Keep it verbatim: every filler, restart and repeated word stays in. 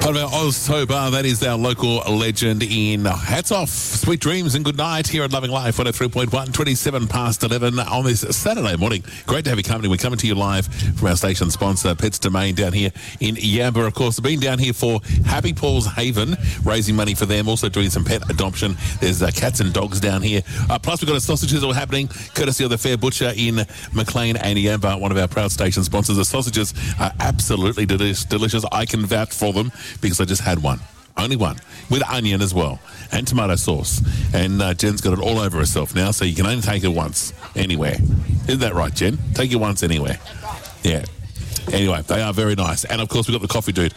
Part of our Oztober, that is our local legend in Hats Off, Sweet Dreams and Good Night here at Loving Life one oh three point one, twenty-seven past eleven on this Saturday morning. Great to have you company. We're coming to you live from our station sponsor, Pets Domain, down here in Yamba. Of course, been down here for Happy Paul's Haven, raising money for them, also doing some pet adoption. There's uh, cats and dogs down here. Uh, plus, we've got a sausages all happening, courtesy of the Fair Butcher in McLean and Yamba, one of our proud station sponsors. The sausages are absolutely delish- delicious. I can vouch for them, because I just had one. Only one. With onion as well. And tomato sauce. And uh, Jen's got it all over herself now, so you can only take it once. Anywhere. Isn't that right, Jen? Take it once anywhere. Yeah. Anyway, they are very nice. And, of course, we've got the coffee dude.